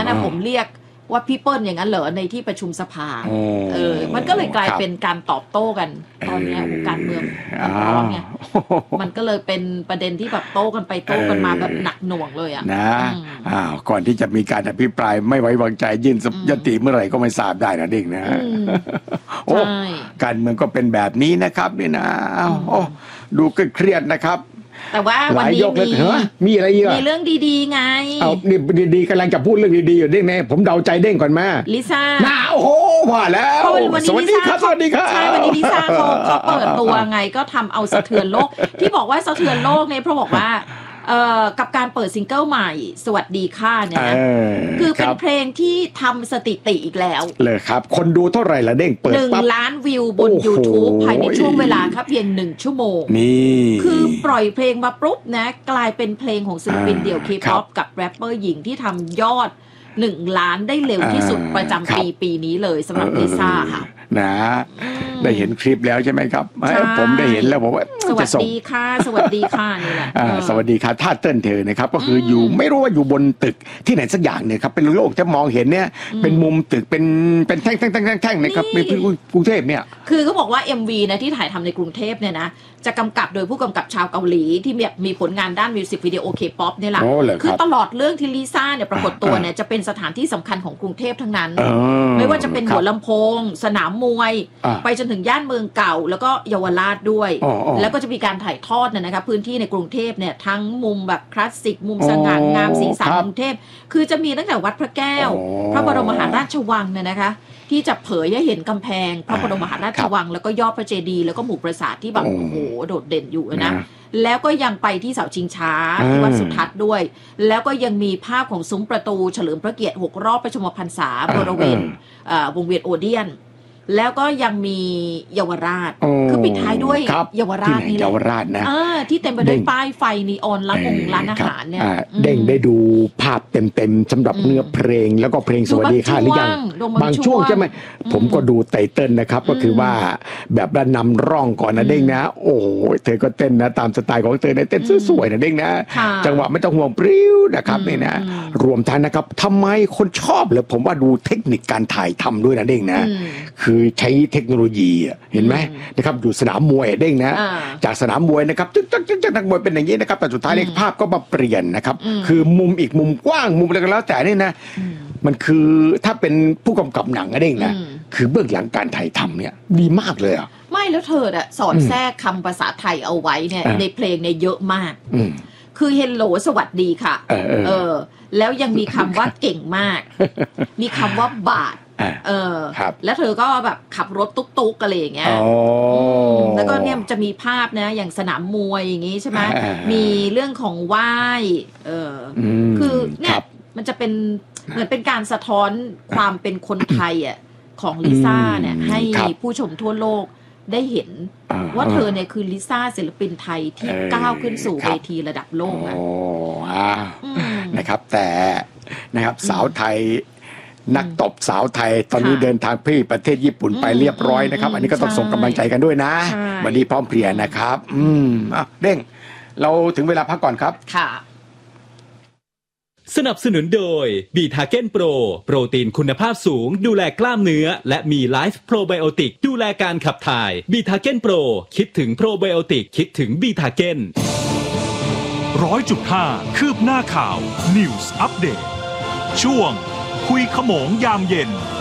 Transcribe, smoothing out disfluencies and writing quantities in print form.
นะผมเรียกว่าพี่เปิ้ลอย่างนั้นเหรอในที่ประชุมสภามันก็เลยกลายเป็นการตอบโต้กันตอนนี้การเมืองร้อนไงมันก็เลยเป็นประเด็นที่แบบโต้กันไปโต้กันมาแบบหนักหน่วงเลยอ่ะนะก่อนที่จะมีการอภิปรายไม่ไว้วางใจยื่นยติเมื่อไหร่ก็ไม่ทราบได้นะเด็กนะโอ้การเมืองก็เป็นแบบนี้นะครับนี่นะดูเครียดนะครับแต่ว่าวันนี้มีอะไรอีกมีเรื่องดีๆไงเอานี่ดีๆกำลังจะพูดเรื่องดีๆอยู่เด้งแน่ผมเดาใจเด้งก่อนมาลิซ่าโอ้โหว่าแล้วสวัสดีครับสวัสดีครับใช่วันนี้ลิซ่าเขาเปิดตัวไงก็ทำเอาสะเทือนโลกที่บอกว่าสะเทือนโลกเนี่ยเพราะบอกว่ากับการเปิดซิงเกิลใหม่สวัสดีค่ะเนี่ยนะคือเป็นเพลงที่ทำสถิติอีกแล้วเลยครับคนดูเท่าไหร่ละเด้งเปิดปั๊บ 1 ล้านวิวบน YouTube ภายในช่วงเวลาครับเพียง1 ชั่วโมงนี่คือปล่อยเพลงมาปุ๊บนะกลายเป็นเพลงของศิลปินเดี่ยว K-pop กับแรปเปอร์หญิงที่ทำยอด1 ล้านได้เร็วที่สุดประจำปีนี้เลยสำหรับลิซ่าค่ะนะได้เห็นคลิปแล้วใช่ไหมครับผมได้เห็นแล้วบอกว่าสวัสดีค่ะสวัสดีค่ะนี่แหละสวัสดีค่ะท่าเต้นเธอนะครับก็คืออยู่ไม่รู้ว่าอยู่บนตึกที่ไหนสักอย่างเนี่ยครับเป็นโลกจะมองเห็นเนี่ยเป็นมุมตึกเป็นแท่งนะครับเป็นกรุงเทพเนี่ยคือเขาบอกว่า MV นะที่ถ่ายทำในกรุงเทพเนี่ยนะจะกำกับโดยผู้กำกับชาวเกาหลีที่มีผลงานด้านมิวสิกวิดีโอ K-pop เนี่ยแหละคือตลอดเรื่องที่ลิซ่าเนี่ยปรากฏตัวเนี่ยจะเป็นสถานที่สำคัญของกรุงเทพทั้งนั้นไม่ว่าจะเป็นหัวลำโพงสนามมวยไปจนถึงย่านเมืองเก่าแล้วก็เยาวราชด้วยแล้วก็จะมีการถ่ายทอดเนี่ยนะครับพื้นที่ในกรุงเทพเนี่ยทั้งมุมแบบคลาสสิกมุมสง่างามสีสันกรุงเทพคือจะมีตั้งแต่วัดพระแก้วพระบรมมหาราชวังเนี่ยนะคะที่จะเผยให้เห็นกำแพงพระบรมมหาราชวังแล้วก็ยอดพระเจดีย์แล้วก็หมู่ปราสาทที่แบบโอ้โหโดดเด่นอยู่นะแล้วก็ยังไปที่เสาชิงช้าที่วัดสุทัศน์ด้วยแล้วก็ยังมีภาพของซุ้มประตูเฉลิมพระเกียรติ6 รอบพระชนมพรรษาบริเวณวงเวียนโอเดียนแล้วก็ยังมีเยาวราชคือปิดท้ายด้วยเยาวราชนี่แหละเยาวราชนะที่เต็มไปด้วยป้ายไฟนีออนร้านอาหารเนี่ยเด้งได้ดูภาพเต็มๆสำหรับเนื้อเพลงแล้วก็เพลงสวัสดีค่ะหรือยังบางช่วงใช่ไหมผมก็ดูไตเติ้ลนะครับก็คือว่าแบบระนำร่องก่อนนะเด้งนะโอ้เธอก็เต้นนะตามสไตล์ของเธอในเต้นสวยๆนะเด้งนะจังหวะไม่ต้องห่วงปริ้วนะครับนี่นะรวมทั้งนะครับทำไมคนชอบเลยผมว่าดูเทคนิคการถ่ายทำด้วยนะเด้งนะคือใช้เทคโนโลยีเห็นไหมนะครับอยู่สนามมวยเด้งนะจากสนามมวยนะครับจากนักมวยเป็นอย่างนี้นะครับแต่สุดท้ายภาพก็มาเปลี่ยนนะครับคือมุมอีกมุมกว้างมุมอะไรก็แล้วแต่นี่นะมันคือถ้าเป็นผู้กำกับหนังเด้งนะคือเบื้องหลังการถ่ายทำเนี่ยดีมากเลยไม่แล้วเธอสอนแทรกคำภาษาไทยเอาไว้เนี่ยในเพลงเนี่ยเยอะมากคือเฮลโหลสวัสดีค่ะแล้วยังมีคำว่าเก่งมากมีคำว่าบาทแล้วเธอก็แบบขับรถตุ๊กๆอะไรอย่างเงี้ยแล้วก็เนี่ยจะมีภาพนะอย่างสนามมวยอย่างงี้ใช่ไหมมีเรื่องของไหว้คือเนี่ยมันจะเป็นเหมือนเป็นการสะท้อนความเป็นคนไทยของลิซ่าเนี่ยให้ผู้ชมทั่วโลกได้เห็นว่าเธอเนี่ยคือลิซ่าศิลปินไทยที่ก้าวขึ้นสู่เวทีระดับโลกนะครับแต่นะครับสาวไทยนักตบสาวไทยตอนนี้เดินทางพี่ประเทศญี่ปุ่นไปเรียบร้อยนะครับอันนี้ก็ต้องส่งกำลังใจกันด้วยนะวันนี้พร้อมเพรียงนะครับเด้งเราถึงเวลาพักก่อนครับค่ะสนับสนุนโดยบีทาเก้นโปรโปรตีนคุณภาพสูงดูแลกล้ามเนื้อและมีไลฟ์โปรไบโอติกดูแลการขับถ่ายบีทาเก้นโปรคิดถึงโปรไบโอติกคิดถึงบีทาเก้น 100.5 คืบหน้าข่าว News Update ช่วงคุยขโมงยามเย็น